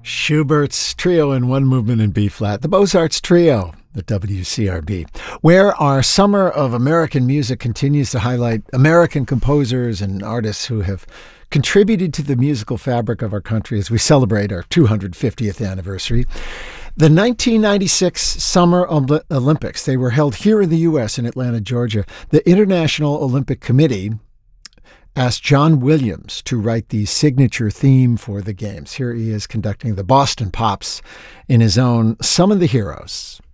Schubert's Trio in One Movement in B-flat, the Beaux-Arts Trio, the WCRB, where our Summer of American Music continues to highlight American composers and artists who have contributed to the musical fabric of our country as we celebrate our 250th anniversary. The 1996 Summer Olympics, they were held here in the U.S. in Atlanta, Georgia. The International Olympic Committee asked John Williams to write the signature theme for the games. Here he is conducting the Boston Pops in his own Summon the Heroes.